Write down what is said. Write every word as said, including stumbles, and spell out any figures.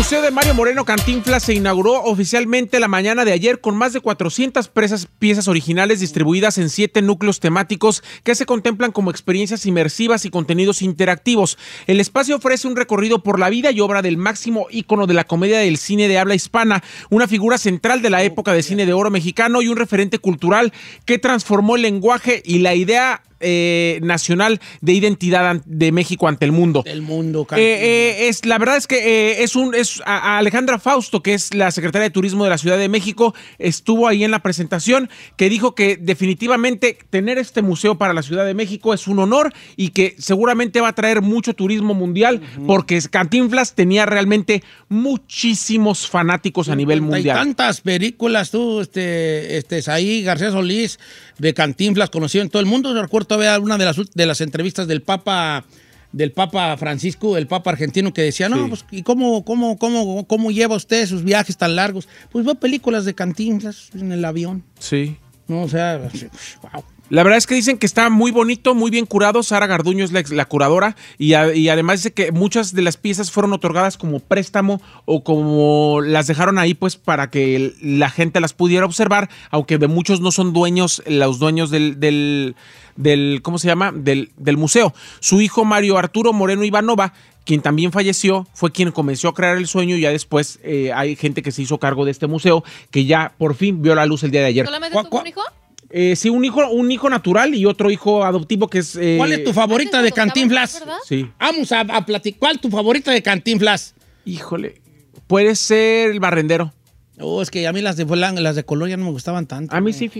Museo de Mario Moreno Cantinflas se inauguró oficialmente la mañana de ayer con más de cuatrocientas presas, piezas originales distribuidas en siete núcleos temáticos que se contemplan como experiencias inmersivas y contenidos interactivos. El espacio ofrece un recorrido por la vida y obra del máximo ícono de la comedia del cine de habla hispana, una figura central de la época de cine de oro mexicano y un referente cultural que transformó el lenguaje y la idea Eh, nacional de identidad de México ante el mundo. El mundo, eh, eh, es La verdad es que eh, es un es a, a Alejandra Fausto, que es la secretaria de Turismo de la Ciudad de México, estuvo ahí en la presentación, que dijo que definitivamente tener este museo para la Ciudad de México es un honor y que seguramente va a traer mucho turismo mundial, uh-huh. porque Cantinflas tenía realmente muchísimos fanáticos a nivel mundial. Hay tantas películas, tú, este, este, Saí García Solís, de Cantinflas, conocido en todo el mundo. Recuerdo todavía una de las, de las entrevistas del Papa, del Papa Francisco, el Papa argentino, que decía, no, sí. pues, ¿y cómo, cómo, cómo, cómo lleva usted sus viajes tan largos? Pues veo películas de Cantinflas en el avión. Sí. No, o sea, wow. La verdad es que dicen que está muy bonito, muy bien curado. Sara Garduño es la, la curadora y, a, y además dice que muchas de las piezas fueron otorgadas como préstamo o como las dejaron ahí pues para que la gente las pudiera observar, aunque de muchos no son dueños, los dueños del, del, del ¿cómo se llama? Del, del museo. Su hijo Mario Arturo Moreno Ivanova, quien también falleció, fue quien comenzó a crear el sueño y ya después eh, hay gente que se hizo cargo de este museo que ya por fin vio la luz el día de ayer. ¿Solamente tuvo un hijo? Eh, sí, un hijo, un hijo natural y otro hijo adoptivo que es... Eh... ¿Cuál es tu favorita de Cantinflas? ¿Verdad? Sí. Vamos a, a platicar. ¿Cuál es tu favorita de Cantinflas? Híjole, puede ser El Barrendero. Oh, es que a mí las de, las de color ya no me gustaban tanto. A mí sí.